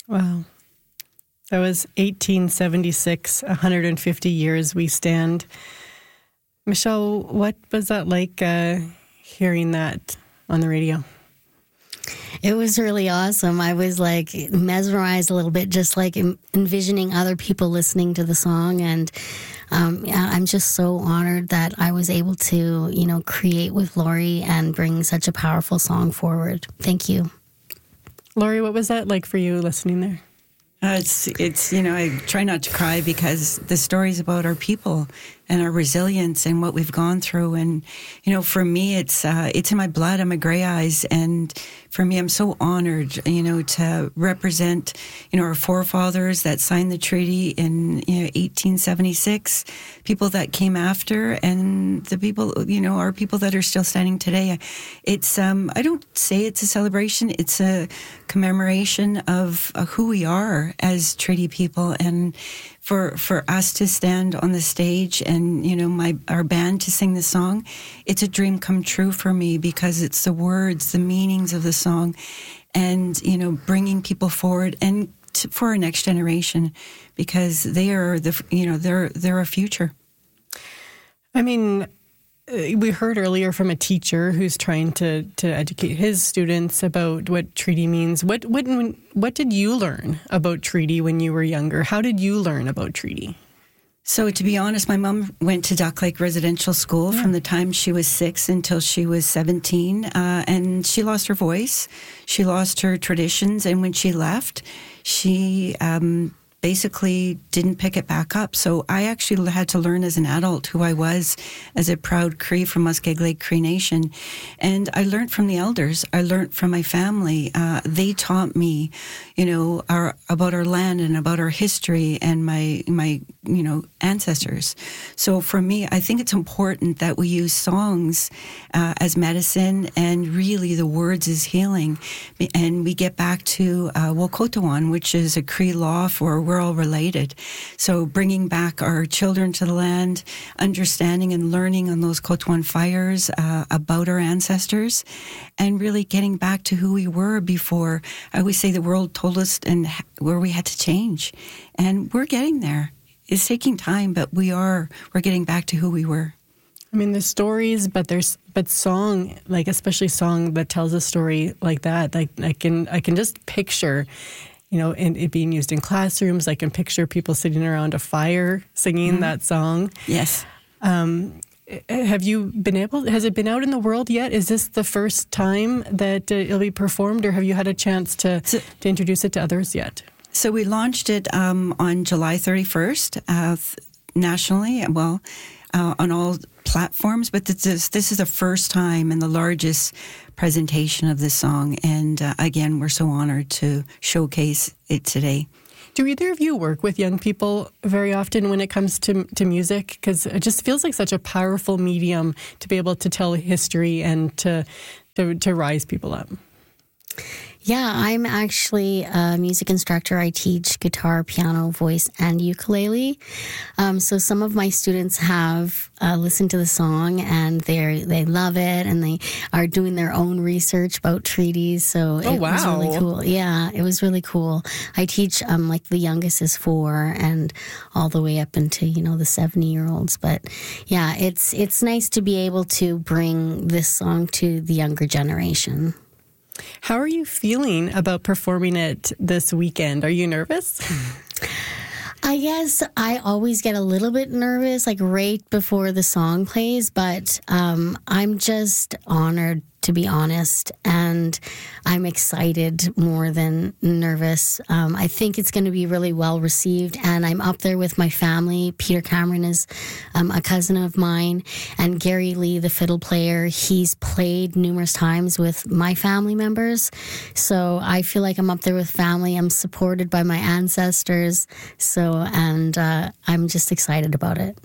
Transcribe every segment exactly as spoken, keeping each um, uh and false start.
Wow. That was eighteen seventy-six, one hundred fifty years we stand. Michelle, what was that like uh, hearing that on the radio? It was really awesome. I was like mesmerized a little bit, just like envisioning other people listening to the song. And um, yeah, I'm just so honored that I was able to, you know, create with Laurie and bring such a powerful song forward. Thank you. Laurie, what was that like for you listening there? Uh, it's, it's, you know, I try not to cry because the story's about our people and our resilience and what we've gone through. And, you know, for me, it's, uh, it's in my blood. I'm a Grey Eyes. And for me, I'm so honored, you know, to represent, you know, our forefathers that signed the treaty in, you know, eighteen seventy-six, people that came after, and the people, you know, our people that are still standing today. It's, um, I don't say it's a celebration. It's a commemoration of uh, who we are as treaty people. And for for us to stand on the stage and, you know, my our band to sing the song, it's a dream come true for me, because it's the words, the meanings of the song, and, you know, bringing people forward and to, for our next generation, because they are the, you know, they're they're our future. I mean, we heard earlier from a teacher who's trying to, to educate his students about what treaty means. What what what did you learn about treaty when you were younger? How did you learn about treaty? So to be honest, my mom went to Duck Lake Residential School yeah. from the time she was six until she was seventeen, uh, and she lost her voice. She lost her traditions, and when she left, she um, basically didn't pick it back up. So I actually had to learn as an adult who I was as a proud Cree from Muskeg Lake Cree Nation. And I learned from the elders. I learned from my family. Uh, they taught me, you know, our, about our land and about our history and my, my, you know, ancestors. So for me, I think it's important that we use songs uh, as medicine, and really the words is healing. And we get back to uh, Wokotawan, which is a Cree law for we're all related. So bringing back our children to the land, understanding and learning on those Kotuan fires uh, about our ancestors, and really getting back to who we were before. I always say the world told us and where we had to change, and we're getting there. It's taking time, but we are. We're getting back to who we were. I mean, there's stories, but there's but song, like especially song that tells a story like that. Like I can I can just picture, you know, and it being used in classrooms. I can picture people sitting around a fire singing mm-hmm. that song. Yes. Um, have you been able, has it been out in the world yet? Is this the first time that uh, it'll be performed, or have you had a chance to, so, to introduce it to others yet? So we launched it um, on July thirty-first uh, nationally, well, uh, on all platforms, but this is, this is the first time and the largest presentation of this song. And uh, again, we're so honored to showcase it today. Do either of you work with young people very often when it comes to to music? Because it just feels like such a powerful medium to be able to tell history and to to, to rise people up. Yeah, I'm actually a music instructor. I teach guitar, piano, voice, and ukulele. Um, so some of my students have uh, listened to the song, and they they love it, and they are doing their own research about treaties. So oh, it wow. was really cool. Yeah, it was really cool. I teach um like the youngest is four, and all the way up into, you know, the seventy-year-olds. But yeah, it's it's nice to be able to bring this song to the younger generation. How are you feeling about performing it this weekend? Are you nervous? I guess I always get a little bit nervous, like right before the song plays, but um, I'm just honored, to be honest, and I'm excited more than nervous. Um, I think it's going to be really well received, and I'm up there with my family. Peter Cameron is um, a cousin of mine, and Gary Lee, the fiddle player, he's played numerous times with my family members, so I feel like I'm up there with family. I'm supported by my ancestors, so and uh, I'm just excited about it.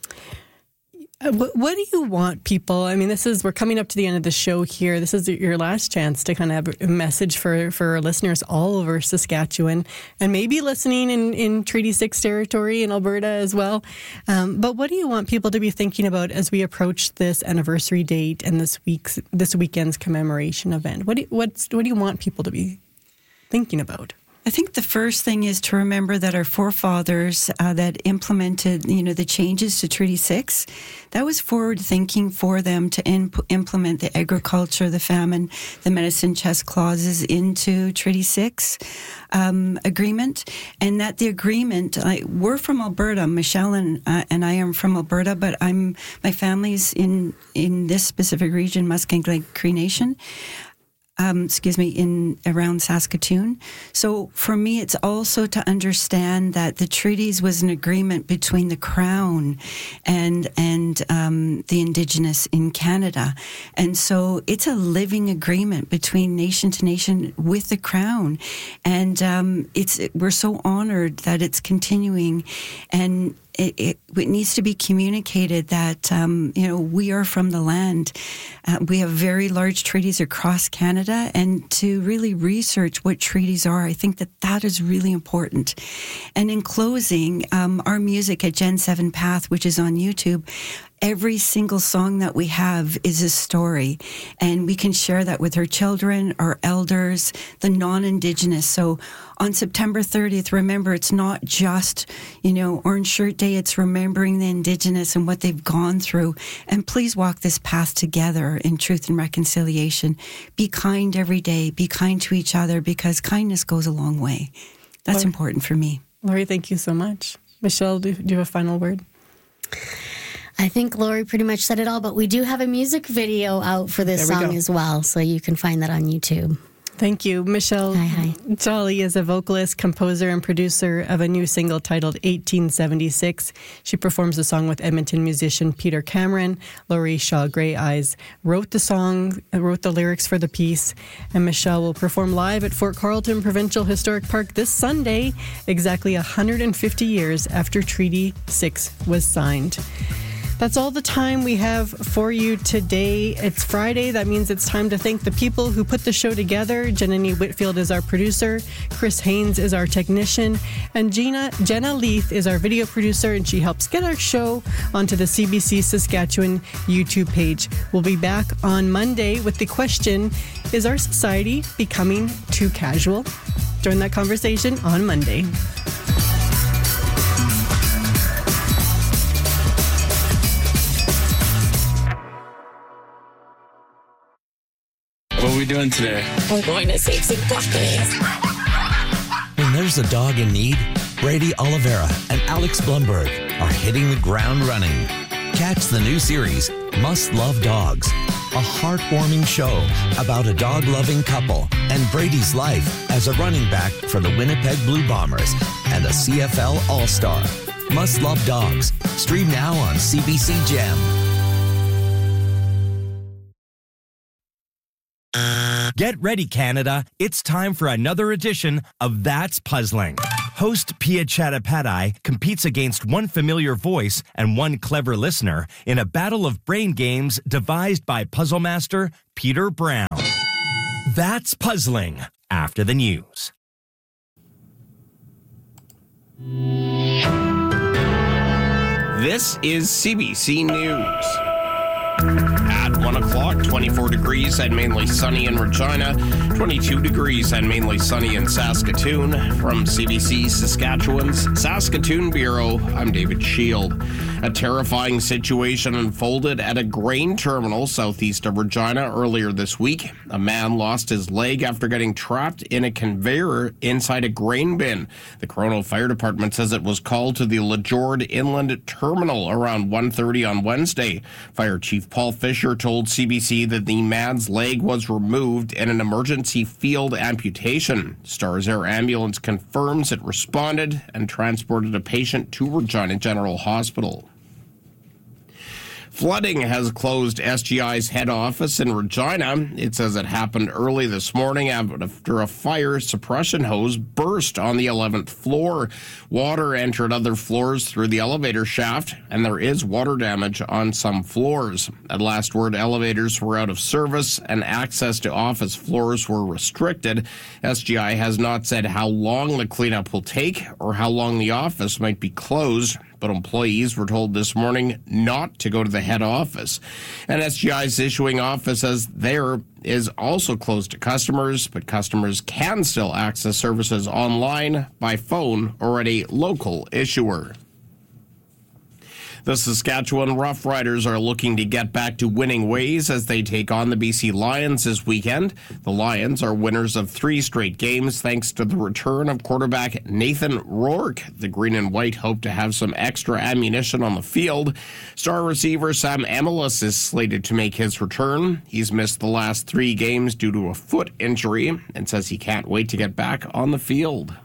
What, what do you want people? I mean, this is, we're coming up to the end of the show here. This is your last chance to kind of have a message for, for our listeners all over Saskatchewan, and maybe listening in, in Treaty six territory in Alberta as well. Um, but what do you want people to be thinking about as we approach this anniversary date and this week's, this weekend's commemoration event? What do you, what's, what do you want people to be thinking about? I think the first thing is to remember that our forefathers uh, that implemented, you know, the changes to Treaty six, that was forward thinking for them to imp- implement the agriculture, the famine, the medicine chest clauses into Treaty six um, agreement, and that the agreement, I, we're from Alberta, Michelle and, uh, and I am from Alberta, but I'm my family's in, in this specific region, Musqueam Cree Nation. Um, excuse me, in around Saskatoon. So for me, it's also to understand that the treaties was an agreement between the Crown and and um, the Indigenous in Canada, and so it's a living agreement between nation to nation with the Crown, and um, it's we're so honored that it's continuing, and It, it, it needs to be communicated that, um, you know, we are from the land. Uh, we have very large treaties across Canada, and to really research what treaties are, I think that that is really important. And in closing, um, our music at Gen seven Path, which is on YouTube, every single song that we have is a story, and we can share that with our children, our elders, the non-Indigenous. So on September thirtieth, remember, it's not just, you know, Orange Shirt Day, it's remembering the Indigenous and what they've gone through. And please walk this path together in truth and reconciliation. Be kind every day, be kind to each other, because kindness goes a long way. That's Lori, important for me. Lori, thank you so much. Michelle, do, do you have a final word? I think Lori pretty much said it all, but we do have a music video out for this There we song go. as well, so you can find that on YouTube. Thank you. Michelle Hi, hi. Jolly is a vocalist, composer, and producer of a new single titled eighteen seventy-six. She performs the song with Edmonton musician Peter Cameron. Laurie Shaw Grey Eyes wrote the song, wrote the lyrics for the piece, and Michelle will perform live at Fort Carlton Provincial Historic Park this Sunday, exactly one hundred fifty years after Treaty six was signed. That's all the time we have for you today. It's Friday. That means it's time to thank the people who put the show together. Jenny Whitfield is our producer. Chris Haynes is our technician. And Gina, Jenna Leith is our video producer, and she helps get our show onto the C B C Saskatchewan YouTube page. We'll be back on Monday with the question, is our society becoming too casual? Join that conversation on Monday. What are we doing today? We're going to save some puppies. When there's a dog in need, Brady Oliveira and Alex Blumberg are hitting the ground running. Catch the new series, Must Love Dogs, a heartwarming show about a dog-loving couple and Brady's life as a running back for the Winnipeg Blue Bombers and a C F L All-Star. Must Love Dogs. Stream now on C B C Gem. Get ready, Canada. It's time for another edition of That's Puzzling. Host Pia Chattopadhyay competes against one familiar voice and one clever listener in a battle of brain games devised by puzzle master Peter Brown. That's Puzzling, after the news. This is C B C News. At one o'clock, twenty-four degrees and mainly sunny in Regina, twenty-two degrees and mainly sunny in Saskatoon. From C B C Saskatchewan's Saskatoon Bureau, I'm David Shield. A terrifying situation unfolded at a grain terminal southeast of Regina earlier this week. A man lost his leg after getting trapped in a conveyor inside a grain bin. The Corona Fire Department says it was called to the LeJord Inland Terminal around one thirty on Wednesday. Fire Chief Paul Fisher told C B C that the man's leg was removed in an emergency field amputation. Stars Air Ambulance confirms it responded and transported a patient to Regina General Hospital. Flooding has closed S G I's head office in Regina. It says it happened early this morning after a fire suppression hose burst on the eleventh floor. Water entered other floors through the elevator shaft, and there is water damage on some floors. At last word, elevators were out of service, and access to office floors were restricted. S G I has not said how long the cleanup will take or how long the office might be closed. but employees were told this morning not to go to the head office. And S G I's issuing office says there is also closed to customers, but customers can still access services online, by phone, or at a local issuer. The Saskatchewan Roughriders are looking to get back to winning ways as they take on the B C Lions this weekend. The Lions are winners of three straight games thanks to the return of quarterback Nathan Rourke. The Green and White hope to have some extra ammunition on the field. Star receiver Sam Amelis is slated to make his return. He's missed the last three games due to a foot injury and says he can't wait to get back on the field.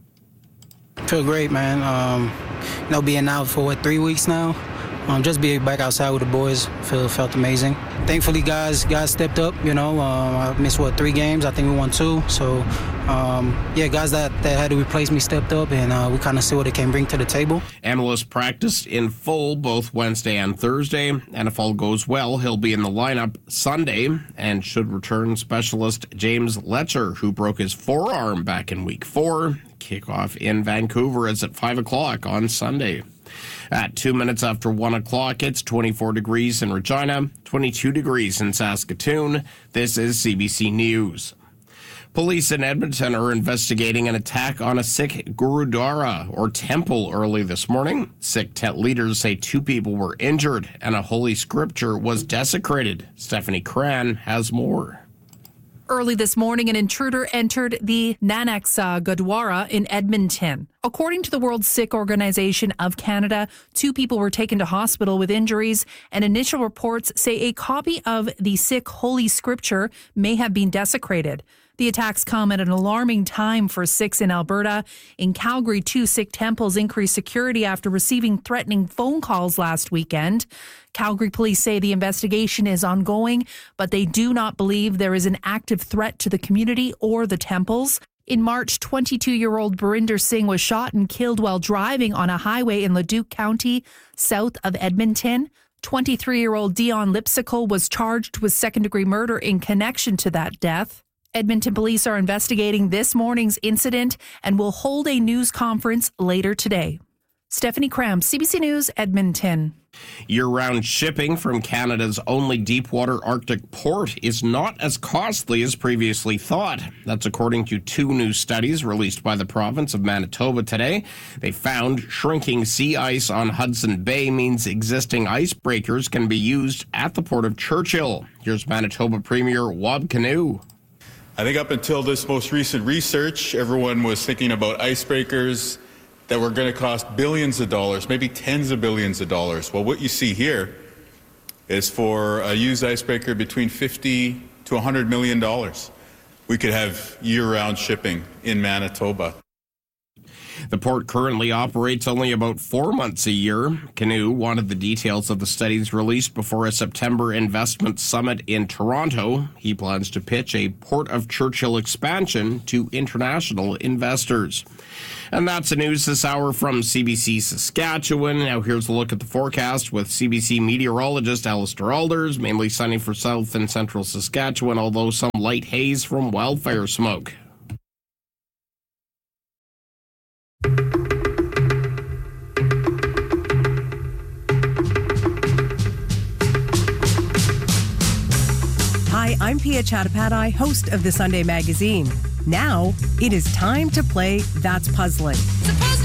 Feel great, man. Um, you know, being out for what, three weeks now. Um, just being back outside with the boys feel felt amazing. Thankfully, guys, guys stepped up. You know, uh, I missed what three games. I think we won two. So, um, yeah, guys that, that had to replace me stepped up, and uh, we kind of see what they can bring to the table. Amelis practiced in full both Wednesday and Thursday, and if all goes well, he'll be in the lineup Sunday and should return specialist James Letcher, who broke his forearm back in week four. Kickoff in Vancouver is at five o'clock on Sunday. At two minutes after one o'clock, it's twenty-four degrees in Regina, twenty-two degrees in Saskatoon. This is C B C News. Police in Edmonton are investigating an attack on a Sikh Gurudwara, or temple, early this morning. Sikh tent leaders say two people were injured and a holy scripture was desecrated. Stephanie Cran has more. Early this morning, an intruder entered the Nanak Sah Gurdwara in Edmonton. According to the World Sikh Organization of Canada, two people were taken to hospital with injuries, and initial reports say a copy of the Sikh Holy Scripture may have been desecrated. The attacks come at an alarming time for Sikhs in Alberta. In Calgary, two Sikh temples increased security after receiving threatening phone calls last weekend. Calgary police say the investigation is ongoing, but they do not believe there is an active threat to the community or the temples. In March, twenty-two-year-old Barinder Singh was shot and killed while driving on a highway in Leduc County, south of Edmonton. twenty-three-year-old Dion Lipsicle was charged with second-degree murder in connection to that death. Edmonton police are investigating this morning's incident and will hold a news conference later today. Stephanie Cram, C B C News, Edmonton. Year-round shipping from Canada's only deepwater Arctic port is not as costly as previously thought. That's according to two new studies released by the province of Manitoba today. They found shrinking sea ice on Hudson Bay means existing icebreakers can be used at the Port of Churchill. Here's Manitoba Premier Wab Kinew. I think up until this most recent research, everyone was thinking about icebreakers that were going to cost billions of dollars, maybe tens of billions of dollars. Well, what you see here is for a used icebreaker between fifty to one hundred million dollars. We could have year-round shipping in Manitoba. The port currently operates only about four months a year. Kinew wanted the details of the studies released before a September investment summit in Toronto. He plans to pitch a Port of Churchill expansion to international investors. And that's the news this hour from C B C Saskatchewan. Now here's a look at the forecast with C B C meteorologist Alistair Alders. Mainly sunny for south and central Saskatchewan, although some light haze from wildfire smoke. Hi, I'm Pia Chattopadhyay, host of the Sunday Magazine. Now, it is time to play That's Puzzling.